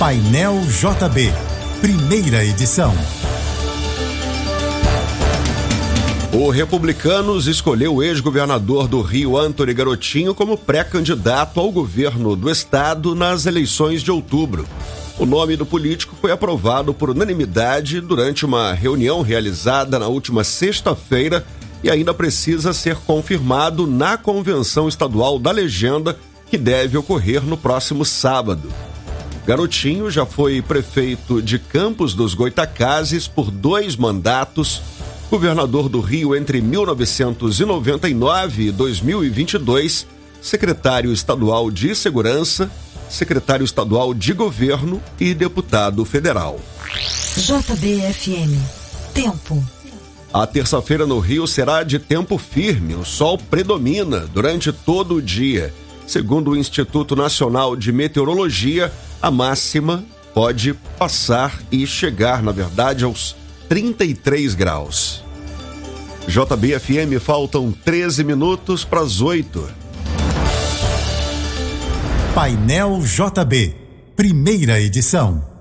Painel JB, primeira edição. O Republicanos escolheu o ex-governador do Rio, Antony Garotinho, como pré-candidato ao governo do estado nas eleições de outubro. O nome do político foi aprovado por unanimidade durante uma reunião realizada na última sexta-feira e ainda precisa ser confirmado na Convenção Estadual da Legenda, que deve ocorrer no próximo sábado. Garotinho já foi prefeito de Campos dos Goytacazes por 2 mandatos, governador do Rio entre 1999 e 2022, secretário estadual de Segurança, secretário estadual de Governo e deputado federal. JBFM. Tempo. A terça-feira no Rio será de tempo firme, o sol predomina durante todo o dia. Segundo o Instituto Nacional de Meteorologia, a máxima pode passar e chegar, na verdade, aos 33 graus. JBFM, faltam 13 minutos para as 8. Painel JB, primeira edição.